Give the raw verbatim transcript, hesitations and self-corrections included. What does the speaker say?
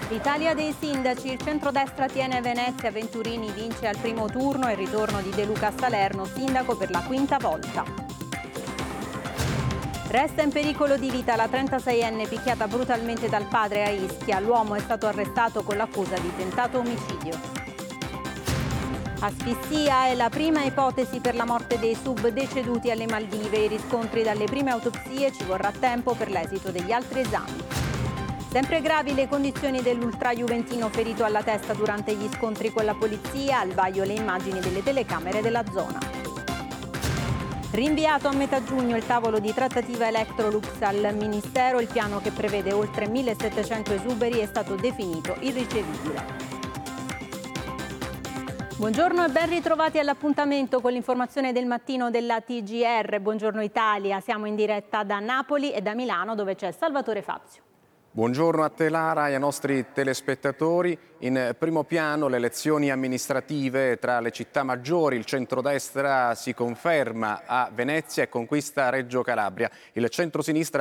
L'Italia dei sindaci, il centrodestra tiene Venezia, Venturini vince al primo turno e il ritorno di De Luca a Salerno, sindaco per la quinta volta. Resta in pericolo di vita la trentaseienne picchiata brutalmente dal padre a Ischia. L'uomo è stato arrestato con l'accusa di tentato omicidio. Asfissia è la prima ipotesi per la morte dei sub deceduti alle Maldive. I riscontri dalle prime autopsie, ci vorrà tempo per l'esito degli altri esami. Sempre gravi le condizioni dell'ultrajuventino ferito alla testa durante gli scontri con la polizia, al vaglio le immagini delle telecamere della zona. Rinviato a metà giugno il tavolo di trattativa Electrolux al Ministero, il piano che prevede oltre millesettecento esuberi è stato definito irricevibile. Buongiorno e ben ritrovati all'appuntamento con l'informazione del mattino della T G R. Buongiorno Italia, siamo in diretta da Napoli e da Milano dove c'è Salvatore Fazio. Buongiorno a te Lara e ai nostri telespettatori. In primo piano le elezioni amministrative tra le città maggiori. Il centrodestra si conferma a Venezia e conquista Reggio Calabria. Il centrosinistra